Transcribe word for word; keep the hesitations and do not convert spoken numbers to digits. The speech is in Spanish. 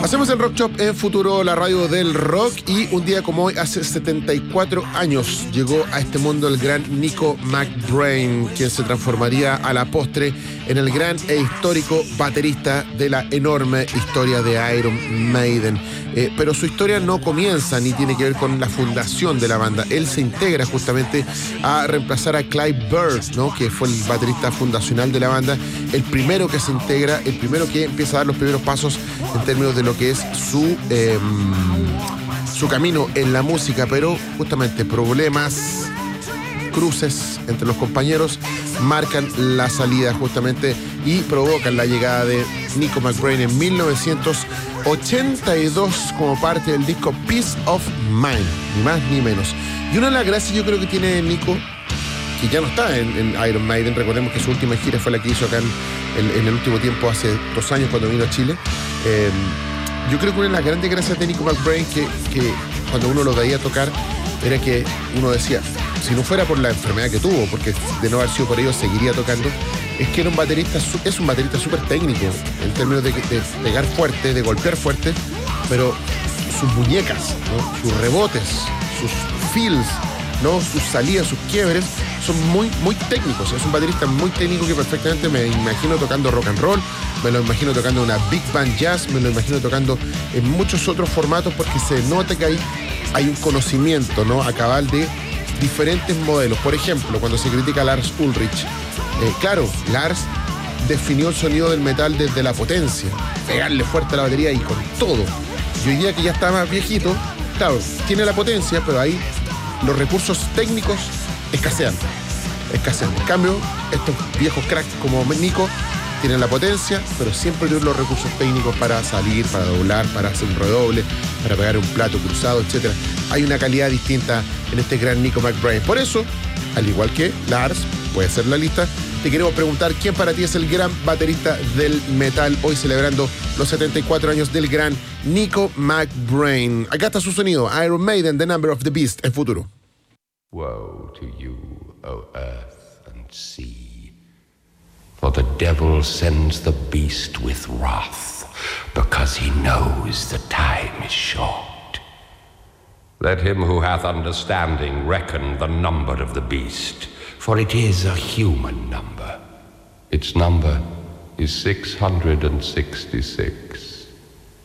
Hacemos el Rock Shop en Futuro, la radio del rock, y un día como hoy, hace setenta y cuatro años, llegó a este mundo el gran Nico McBrain, quien se transformaría a la postre en el gran e histórico baterista de la enorme historia de Iron Maiden. Eh, pero su historia no comienza ni tiene que ver con la fundación de la banda. Él se integra justamente a reemplazar a Clive Burr, ¿no?, que fue el baterista fundacional de la banda, el primero que se integra, el primero que empieza a dar los primeros pasos en términos de lo que es su, eh, su camino en la música, pero justamente problemas, cruces entre los compañeros marcan la salida justamente y provocan la llegada de Nico McBrain en mil novecientos ochenta y dos como parte del disco Peace of Mind, ni más ni menos. Y una de las gracias yo creo que tiene Nico, que ya no está en, en Iron Maiden, recordemos que su última gira fue la que hizo acá en, en, en el último tiempo, hace dos años cuando vino a Chile. Eh, yo creo que una de las grandes gracias de Nico McBrain, que, que cuando uno lo veía tocar, era que uno decía, si no fuera por la enfermedad que tuvo, porque de no haber sido por ello seguiría tocando, es que era un baterista, es un baterista súper técnico en términos de, de pegar fuerte, de golpear fuerte, pero sus muñecas, ¿no?, sus rebotes, sus feels, ¿no?, sus salidas, sus quiebres, son muy, muy técnicos. Es un baterista muy técnico que perfectamente me imagino tocando rock and roll, me lo imagino tocando una big band jazz, me lo imagino tocando en muchos otros formatos, porque se nota que hay, hay un conocimiento, ¿no?, a cabal de diferentes modelos. Por ejemplo, cuando se critica a Lars Ulrich, eh, claro, Lars definió el sonido del metal desde la potencia, pegarle fuerte a la batería y con todo. Y hoy día que ya está más viejito, claro, tiene la potencia, pero ahí los recursos técnicos escasean, escasean. En cambio, estos viejos cracks como Nico tienen la potencia, pero siempre tienen los recursos técnicos para salir, para doblar, para hacer un redoble, para pegar un plato cruzado, etcétera. Hay una calidad distinta en este gran Nico McBrain. Por eso, al igual que Lars, puede ser la lista, te queremos preguntar quién para ti es el gran baterista del metal, hoy celebrando los setenta y cuatro años del gran Nico McBrain. Acá está su sonido, Iron Maiden, The Number of the Beast, en Futuro. Woe to you, O earth and sea, for the devil sends the beast with wrath, because he knows the time is short. Let him who hath understanding reckon the number of the beast, for it is a human number. Its number is six hundred sixty-six.